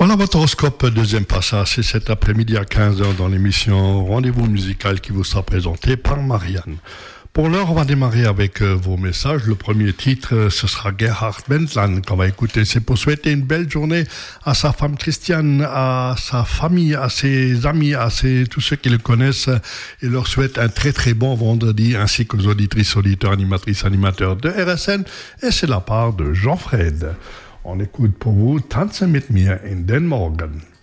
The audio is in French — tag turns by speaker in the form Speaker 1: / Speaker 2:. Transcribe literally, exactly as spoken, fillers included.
Speaker 1: Voilà votre horoscope, deuxième passage, c'est cet après-midi à quinze heures dans l'émission Rendez-vous musical qui vous sera présenté par Marianne. Pour l'heure, on va démarrer avec euh, vos messages. Le premier titre, euh, ce sera Gerhard Bentland qu'on va écouter. C'est pour souhaiter une belle journée à sa femme Christiane, à sa famille, à ses amis, à ses, tous ceux qui le connaissent. Et leur souhaite un très très bon vendredi, ainsi qu'aux auditrices, auditeurs, animatrices, animateurs de R S N. Et c'est la part de Jean-Fred. On écoute pour vous Tanze mit mir in den Morgen.